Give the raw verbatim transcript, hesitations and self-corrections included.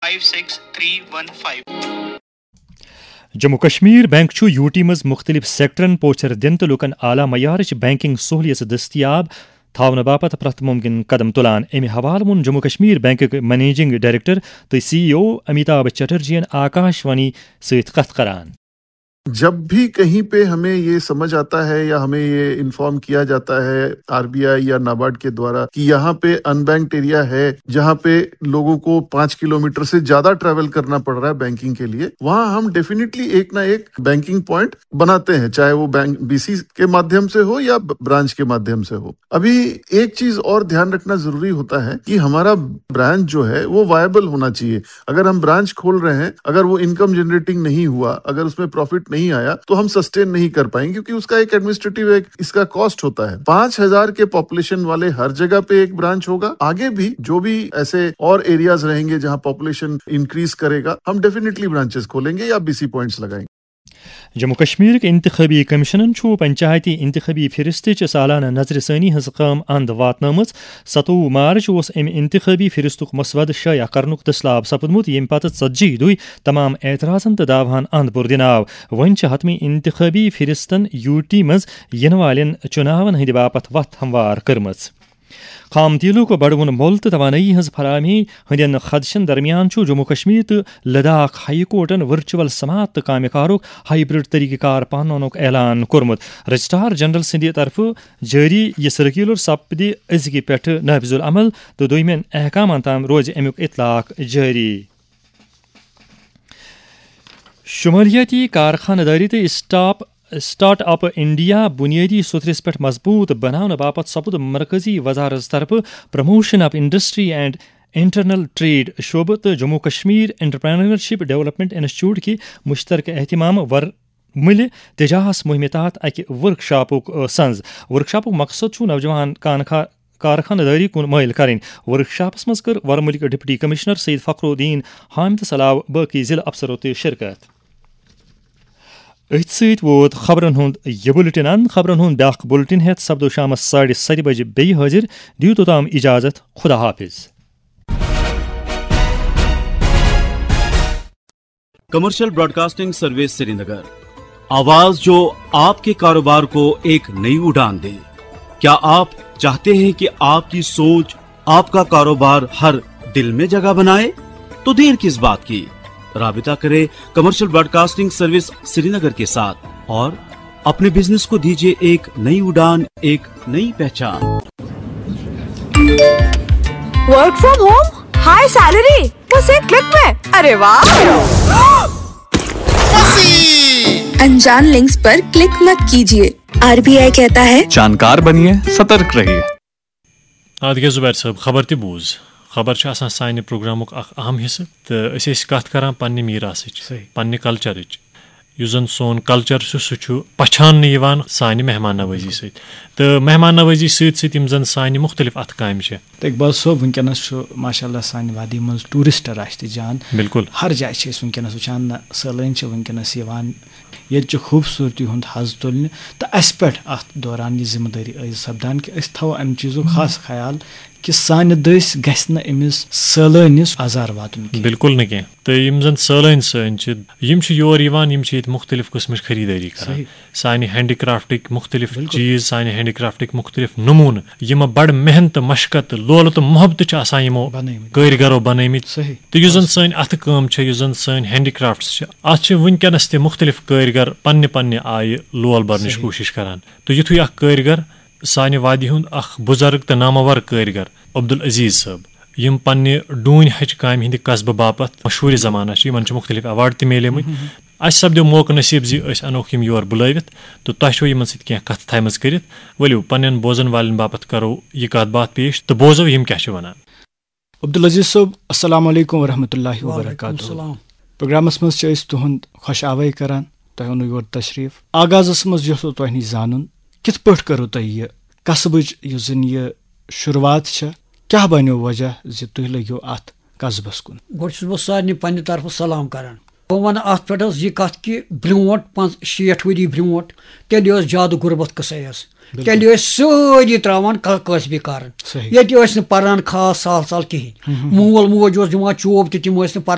five six three one five. Jammu Kashmir bank چھُ U T مز مختلف سیکٹرن پوچھر دن تو لوکن اعلیٰ معیارٕچ بینکنگ سہولیت دستیاب تھاونہٕ باپت پرٛٮ۪تھ ممکن قدم تُلان. امہِ حوالہٕ ووٚن جموں کشمیر بینکٕکۍ منیجنگ ڈائریکٹر تہٕ سی ای او امیتابھ چٹرجین آکاش وانی سۭتۍ کتھ کران. جب بھی کہیں پہ ہمیں یہ سمجھ آتا ہے یا ہمیں یہ انفارم کیا جاتا ہے آر بی آئی یا نابارڈ کے دوارا کہ یہاں پہ ان بینکڈ ایریا ہے جہاں پہ لوگوں کو پانچ کلو میٹر سے زیادہ ٹریول کرنا پڑ رہا ہے بینکنگ کے لیے، وہاں ہم ڈیفینیٹلی ایک نہ ایک بینکنگ پوائنٹ بناتے ہیں، چاہے وہ بینک بی سی کے مادھیم سے ہو یا برانچ کے مادھیم سے ہو. ابھی ایک چیز اور دھیان رکھنا ضروری ہوتا ہے کہ ہمارا برانچ جو ہے وہ وائبل ہونا چاہیے. اگر ہم برانچ کھول رہے ہیں، اگر وہ انکم جنریٹنگ نہیں ہوا، اگر اس میں پروفٹ نہیں آیا تو ہم سسٹین نہیں کر پائیں گے، کیونکہ اس کا ایک ایڈمنسٹریٹو ایک اس کا کاسٹ ہوتا ہے. پانچ ہزار کے پاپولیشن والے ہر جگہ پہ ایک برانچ ہوگا. آگے بھی جو بھی ایسے اور ایریاز رہیں گے جہاں پاپولیشن انکریز کرے گا، ہم ڈیفینیٹلی برانچز کھولیں گے یا بی سی پوائنٹس لگائیں گے. جموں کشمیر کے انتخابی کمیشنن چھُ پنچایتی انتخابی فہرستٕچ سالانہ نظر ثانی ہنٛز کٲم اند واتنٲمٕژ. ستووُہ مارچ اوس امہِ انتخابی فہرستُک مسودٕ شایع کرنُک تسلاب سپدمُت، ییٚمہِ پتہٕ ژتجی دۄہۍ تمام اعتراضن تہٕ داوہن اند بوٚر آو. وۄنۍ چھِ حتمی انتخابی فہرستن یو ٹی منٛز یِنہٕ والٮ۪ن چُناون ہٕنٛدِ باپتھ وتھ ہموار کٔرمٕژ. خام تیلُک بڑوُن مۄل تہٕ توانٲیی ہٕنٛز فراہمی ہٕنٛدٮ۪ن خدشن درمیان چھُ جموں کشمیر تہٕ لداخ ہائی کورٹن ورچوئل سماعت تہٕ کامہِ کارُک ہائیبرڈ طریقہ کار پاناونُک اعلان کوٚرمُت. رجسٹرار جنرل سٕنٛدِ طرفہٕ جٲری یہِ سرکیولر سپدِ أزکہِ پٮ۪ٹھٕ نافذ العمل تہٕ دوٚیمٮ۪ن احکامن تام روزِ امیُک اطلاق جٲری. شمالیاتی کارخانہ داری تہٕ اسٹاپ اسٹارٹ اپ انڈیا بنیادی سترس پٮ۪ٹھ مضبوط بناونہٕ باپتھ سپُد مرکزی وزارت طرفہٕ promotion of industry and internal trade شعبہ تہٕ Jammu Kashmir entrepreneurship development institute کہِ مشترکہ اہتمام ور ملہِ تجاہس مہمہِ تحت اکہِ ورک شاپُک سنز. ورک شاپُک مقصد چھُ نوجوان کانخا کارخانہ داری کُن مٲیل کرٕنۍ. ورک شاپس منٛز کٔر ورمُلٕکۍ ڈپٹی کمشنر سید فخرالدین حامد تہٕ علاوٕ باقٕے ضلع افسرو تہِ شرکت. أتھۍ سۭتۍ ووت خبرن ہُنٛد یہِ بُلٹن اند. خبرن ہُنٛد بیاکھ بُلٹن ہٮ۪تھ سپدو شامس ساڑِ ستہِ بجہِ بیٚیہِ حٲضِر. دِیِو توٚتام اجازت. خدا حافظ. کمرشل براڈ کاسٹنگ سروس سری نگر، آواز جو آپ کے کاروبار کو ایک نئی اڑان دے. کیا آپ چاہتے ہیں کہ آپ کی سوچ آپ کا کاروبار ہر دل میں جگہ بنائے؟ تو دیر کس بات کی، رابطہ کریں کمرشل براڈ کاسٹنگ سروس سری نگر کے ساتھ اور اپنے بزنس کو دیجیے ایک نئی اڑان، ایک نئی پہچان. Work from home, high salary, بس ایک کلک میں. ارے واہ! انجان لنکس پر کلک مت کیجیے. آر بی آئی کہتا ہے جانکار بنیے، سترک رہیے. آدھگے زبیر صاحب خبر تہِ بوٗز. خبر چھِ آسان سانہِ پروگرامُک اکھ اہم حصہٕ تہٕ أسۍ ٲسۍ کتھ کران پننہِ میٖراثٕچ، پننہِ کلچرٕچ. یُس زن سون کلچر چھُ سُہ چھُ پہچاننہٕ یِوان سانہِ مہمان نوٲزی سۭتۍ، تہٕ مہمان نوٲزی سۭتۍ سۭتۍ یِم زن سانہِ مختلف اتھٕ کامہِ چھِ. اقبال صٲب ونکیٚنس چھُ ماشاء اللہ سانہِ وادی منٛز ٹوٗرسٹ رش تہِ جان. بالکل ہر جایہِ چھِ أسۍ ونکیٚنس وٕچھان نہ سٲلٲنۍ چھِ ونکیٚنس یِوان ییٚتہِ چہِ خوٗبصوٗرتی ہُنٛد حظ تُلنہِ، تہٕ اَسہِ پٮ۪ٹھ اتھ دوران یہِ ذمہٕ دٲری ٲسۍ سپدان کہِ أسۍ تھاوو امہِ چیٖزُک خاص خیال کہ سانہِ دٔسۍ گژھِ نہٕ أمِس سٲلٲنِس آزار واتُن. بالکل نہٕ کینٛہہ. تہٕ یِم زن سٲلٲنۍ سٲنۍ چھِ یِم چھِ یور یِوان، یِم چھِ ییٚتہِ مختلف قٕسمٕچ خریٖدٲری کران. سانہِ ہینڈی کرافٹٕکۍ مختلف چیٖز، سانہِ ہینڈی کرافٹٕکۍ مختلف نموٗنہٕ یِم بڑٕ محنتہٕ مشقت تہٕ لولہٕ تہٕ محبتہٕ چھِ آسان یِمو کٲرۍگرو بنٲومٕتۍ. تہٕ یُس زن سٲنۍ اتھٕ کٲم چھےٚ، یُس زن سٲنۍ ہینڈی کرافٹس چھِ، اتھ چھِ ونکیٚنس تہِ مختلف کٲرۍگر پننہِ پننہِ آیہِ لول برنٕچ کوٗشش کران. تہٕ یِتھُے اکھ کٲرۍگر سانہِ وادی ہُنٛد اکھ بُزرگ تہٕ نامور کٲرۍگر عبدالعزیز صٲب، یِم پننہِ ڈوٗنۍ ہچہِ کامہِ ہٕنٛدِ قصبہٕ باپتھ مشہوٗرِ زمانہ چھِ، یِمن چھِ مختلف ایوارڈ تہِ میلیمٕتۍ. اَسہِ سپدیو موقعہٕ نصیٖب زِ أسۍ انوکھ یِم یور بُلٲوِتھ تہٕ تۄہہِ چھو یِمن سۭتۍ کینٛہہ کتھٕ تھایمژٕ کٔرِتھ. ؤلِو پننٮ۪ن بوزن والٮ۪ن باپتھ کرو یہِ کتھ باتھ پیش تہٕ بوزو یِم کیٛاہ چھِ ونان. عبدالعزیز صٲب، السلام علیکم ورحمۃ اللہ وبرکاتہ. پروگرامس منٛز چھِ أسۍ تُہُنٛد خۄش آوٲیی کران. تۄہہِ اوٚنوٕ یور تشریٖف. آغازس منٛز یژھو تۄہہِ نِش زانُن کِتھ پٲٹھۍ کٔرٕو تۄہہِ یہِ قصبٕچ یُس زن یہِ شروعات چھےٚ، کیٛاہ بنیو وجہ زِ تُہۍ لٔگِو اتھ قصبس کُن؟ گۄڈٕ چھُس بہٕ سارنٕے پننہِ طرفہٕ سلام کران. بہٕ ونہٕ اتھ پٮ۪ٹھ ٲس یہِ کتھ کہِ برونٛٹھ پانٛژھ شیٹھ ؤری برونٛٹھ تیٚلہِ ٲس زیادٕ غُربت قٕصے ٲس. تیٚلہِ ٲسۍ سٲری تراوان قٲصبی کران. ییٚتہِ ٲسۍ نہٕ پران خاص سال سال کِہینۍ. مول موج اوس دِوان چوب تہِ تِم ٲسۍ نہٕ پران.